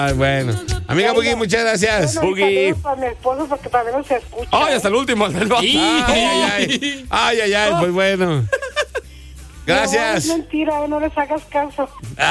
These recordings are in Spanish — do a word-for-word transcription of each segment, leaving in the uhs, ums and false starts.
Ay, bueno. Amiga Buggy, muchas gracias. Bueno, Buggy. para mi esposo porque también no se escucha. Ay, hasta el último. Hasta el... Ay, ay, ay. Ay, ay, ay. Pues bueno. Gracias. No, es mentira, no les hagas caso.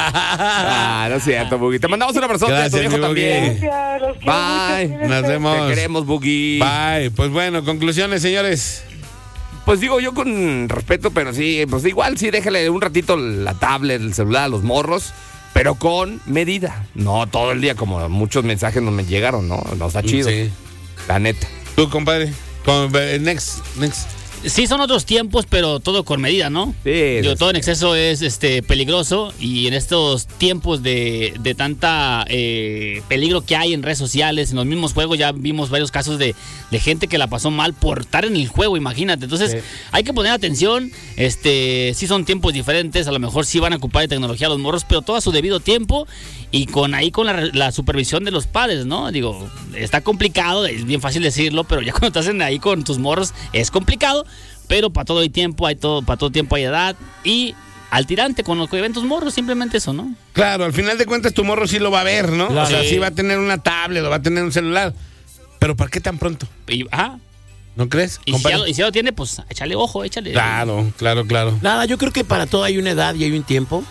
Ah, no es cierto, Buggy. Te mandamos un abrazote a tu Gracias, viejo mi Buggy. también. Gracias, los quiero Bye. mucho, Nos vemos. Te queremos, Buggy. Bye. Pues bueno, conclusiones, señores. Pues digo yo con respeto, pero sí, pues igual sí déjale un ratito la tablet, el celular a los morros, pero con medida. No todo el día, como muchos mensajes nos me llegaron, ¿no? No está chido. Sí. La neta. Tú, compadre. Con, next, next. Sí, son otros tiempos, pero todo con medida, ¿no? Sí. Digo, todo en exceso es este peligroso y en estos tiempos de, de tanta eh, peligro que hay en redes sociales, en los mismos juegos, ya vimos varios casos de, de gente que la pasó mal por estar en el juego, imagínate. Entonces, Sí. hay que poner atención. Este, sí son tiempos diferentes, a lo mejor sí van a ocupar de tecnología los morros, pero todo a su debido tiempo y con ahí con la, la supervisión de los padres, ¿no? Digo, está complicado, es bien fácil decirlo, pero ya cuando estás en ahí con tus morros es complicado. Pero para todo hay tiempo, hay todo, para todo tiempo hay edad. Y al tirante con los eventos morros, simplemente eso, ¿no? Claro, al final de cuentas tu morro sí lo va a ver, ¿no? Claro. O sea, Sí. sí va a tener una tablet o va a tener un celular. Pero ¿para qué tan pronto? Y, ajá. ¿No crees? Y si, ya, lo- y si ya lo tiene, pues échale ojo, échale. Claro, claro, claro. Nada, yo creo que para todo hay una edad y hay un tiempo.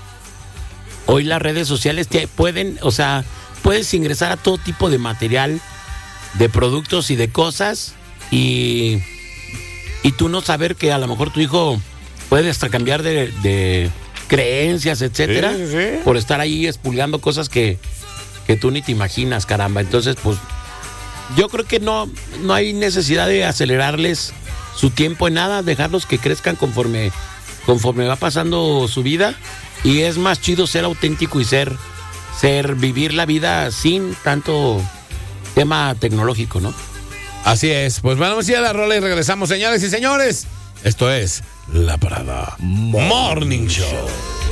Hoy las redes sociales te pueden, o sea, puedes ingresar a todo tipo de material, de productos y de cosas y, y tú no saber que a lo mejor tu hijo puede hasta cambiar de, de creencias, etcétera, Sí, sí, sí. por estar ahí expulgando cosas que, que tú ni te imaginas, caramba. Entonces, pues, yo creo que no, no hay necesidad de acelerarles su tiempo en nada, dejarlos que crezcan conforme, conforme va pasando su vida. Y es más chido ser auténtico y ser, ser, vivir la vida sin tanto tema tecnológico, ¿no? Así es. Pues vamos a ir a la rola y regresamos, señores y señores. Esto es La Parada Morning Show.